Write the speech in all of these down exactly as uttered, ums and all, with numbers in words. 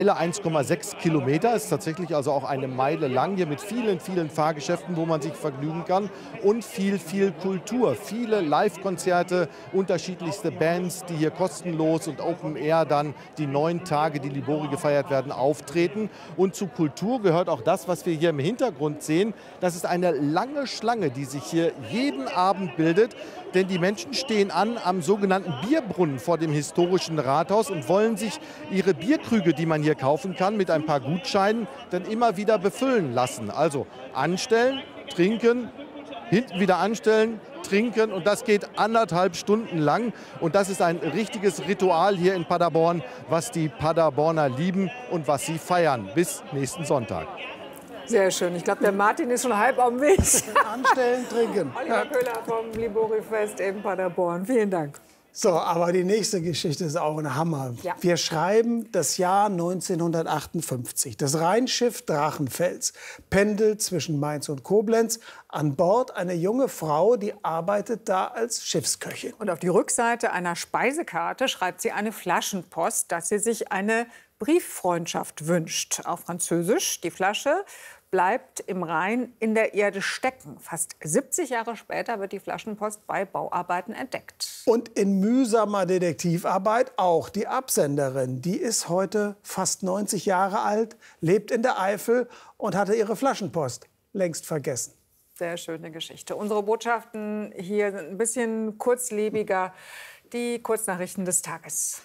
eins Komma sechs Kilometer ist tatsächlich also auch eine Meile lang, hier mit vielen, vielen Fahrgeschäften, wo man sich vergnügen kann und viel, viel Kultur. Viele Live-Konzerte, unterschiedlichste Bands, die hier kostenlos und Open Air dann die neun Tage, die Libori gefeiert werden, auftreten. Und zu Kultur gehört auch das, was wir hier im Hintergrund sehen. Das ist eine lange Schlange, die sich hier jeden Abend bildet. Denn die Menschen stehen an am sogenannten Bierbrunnen vor dem historischen Rathaus und wollen sich ihre Bierkrüge, die man hier kaufen kann, mit ein paar Gutscheinen dann immer wieder befüllen lassen. Also anstellen, trinken, hinten wieder anstellen, trinken und das geht anderthalb Stunden lang. Und das ist ein richtiges Ritual hier in Paderborn, was die Paderborner lieben und was sie feiern. Bis nächsten Sonntag. Sehr schön. Ich glaube, der Martin ist schon halb am Weg. Anstellen, trinken. Oliver Köhler vom Libori-Fest in Paderborn. Vielen Dank. So, aber die nächste Geschichte ist auch ein Hammer. Ja. Wir schreiben das Jahr neunzehnhundertachtundfünfzig. Das Rheinschiff Drachenfels pendelt zwischen Mainz und Koblenz. An Bord eine junge Frau, die arbeitet da als Schiffsköchin. Und auf die Rückseite einer Speisekarte schreibt sie eine Flaschenpost, dass sie sich eine Brieffreundschaft wünscht. Auf Französisch. Die Flasche bleibt im Rhein in der Erde stecken. Fast siebzig Jahre später wird die Flaschenpost bei Bauarbeiten entdeckt. Und in mühsamer Detektivarbeit auch die Absenderin. Die ist heute fast neunzig Jahre alt, lebt in der Eifel und hatte ihre Flaschenpost längst vergessen. Sehr schöne Geschichte. Unsere Botschaften hier sind ein bisschen kurzlebiger. Die Kurznachrichten des Tages.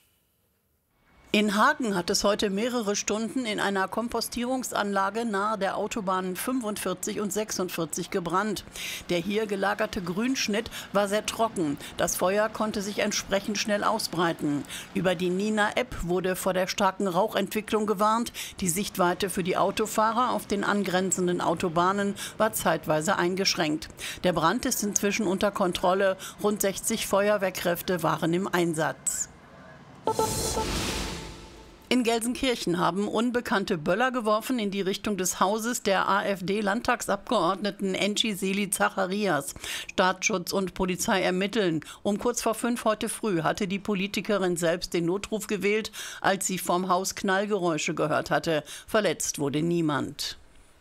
In Hagen hat es heute mehrere Stunden in einer Kompostierungsanlage nahe der Autobahnen fünfundvierzig und sechsundvierzig gebrannt. Der hier gelagerte Grünschnitt war sehr trocken. Das Feuer konnte sich entsprechend schnell ausbreiten. Über die Nina-App wurde vor der starken Rauchentwicklung gewarnt. Die Sichtweite für die Autofahrer auf den angrenzenden Autobahnen war zeitweise eingeschränkt. Der Brand ist inzwischen unter Kontrolle. Rund sechzig Feuerwehrkräfte waren im Einsatz. In Gelsenkirchen haben Unbekannte Böller geworfen in die Richtung des Hauses der AfD-Landtagsabgeordneten Enci Seli Zacharias. Staatsschutz und Polizei ermitteln. Um kurz vor fünf heute früh hatte die Politikerin selbst den Notruf gewählt, als sie vom Haus Knallgeräusche gehört hatte. Verletzt wurde niemand.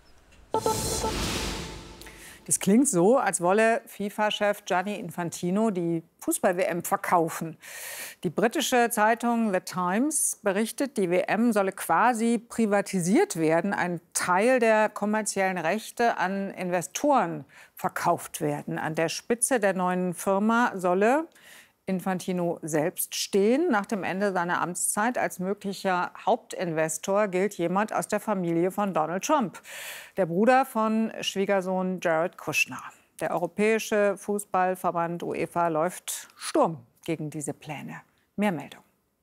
Das klingt so, als wolle FIFA-Chef Gianni Infantino die Fußball-W M verkaufen. Die britische Zeitung The Times berichtet, die W M solle quasi privatisiert werden, ein Teil der kommerziellen Rechte an Investoren verkauft werden. An der Spitze der neuen Firma solle Infantino selbst stehen. Nach dem Ende seiner Amtszeit als möglicher Hauptinvestor gilt jemand aus der Familie von Donald Trump, der Bruder von Schwiegersohn Jared Kushner. Der Europäische Fußballverband UEFA läuft Sturm gegen diese Pläne. Mehr Meldung.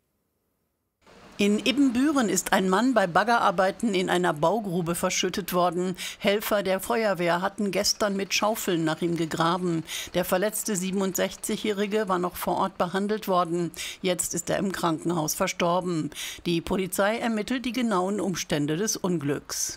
In Ibbenbüren ist ein Mann bei Baggerarbeiten in einer Baugrube verschüttet worden. Helfer der Feuerwehr hatten gestern mit Schaufeln nach ihm gegraben. Der verletzte siebenundsechzigjährige war noch vor Ort behandelt worden. Jetzt ist er im Krankenhaus verstorben. Die Polizei ermittelt die genauen Umstände des Unglücks.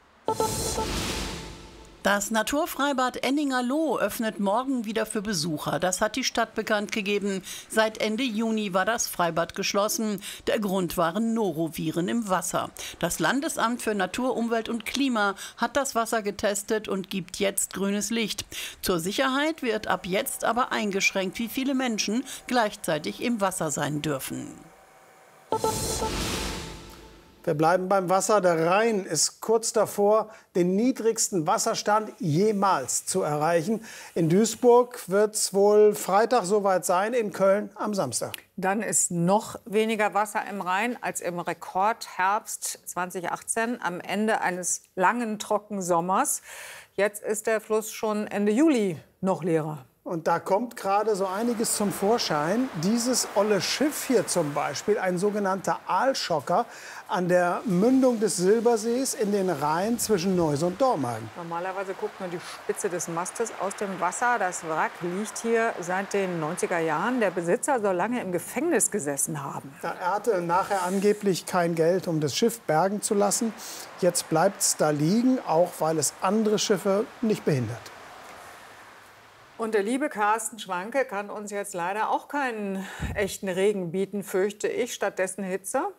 Das Naturfreibad Enningerloh öffnet morgen wieder für Besucher. Das hat die Stadt bekannt gegeben. Seit Ende Juni war das Freibad geschlossen. Der Grund waren Noroviren im Wasser. Das Landesamt für Natur, Umwelt und Klima hat das Wasser getestet und gibt jetzt grünes Licht. Zur Sicherheit wird ab jetzt aber eingeschränkt, wie viele Menschen gleichzeitig im Wasser sein dürfen. Wir bleiben beim Wasser. Der Rhein ist kurz davor, den niedrigsten Wasserstand jemals zu erreichen. In Duisburg wird es wohl Freitag soweit sein, in Köln am Samstag. Dann ist noch weniger Wasser im Rhein als im Rekordherbst zweitausendachtzehn, am Ende eines langen Trockensommers. Jetzt ist der Fluss schon Ende Juli noch leerer. Und da kommt gerade so einiges zum Vorschein. Dieses olle Schiff hier zum Beispiel, ein sogenannter Aalschocker an der Mündung des Silbersees in den Rhein zwischen Neuss und Dormagen. Normalerweise guckt man die Spitze des Mastes aus dem Wasser. Das Wrack liegt hier seit den neunziger Jahren. Der Besitzer soll lange im Gefängnis gesessen haben. Er hatte nachher angeblich kein Geld, um das Schiff bergen zu lassen. Jetzt bleibt es da liegen, auch weil es andere Schiffe nicht behindert. Und der liebe Carsten Schwanke kann uns jetzt leider auch keinen echten Regen bieten, fürchte ich. Stattdessen Hitze.